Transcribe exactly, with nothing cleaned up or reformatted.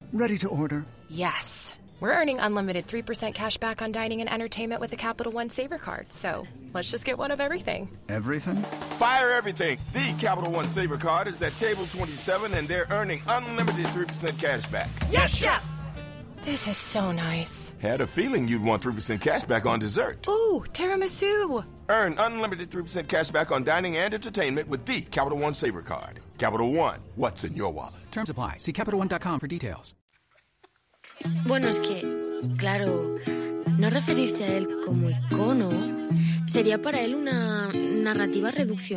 Ready to order. Yes. We're earning unlimited three percent cash back on dining and entertainment with the Capital One Saver Card, so let's just get one of everything. Everything? Fire everything. The Capital One Saver Card is at table twenty-seven, and they're earning unlimited three percent cash back. Yes, Chef! This is so nice. Had a feeling you'd want three percent cash back on dessert. Ooh, tiramisu. Earn unlimited three percent cash back on dining and entertainment with the Capital One Saver Card. Capital One, what's in your wallet? Terms apply. See Capital One dot com for details. Bueno, es que, claro, no referirse a él como icono sería para él una narrativa reduccionista.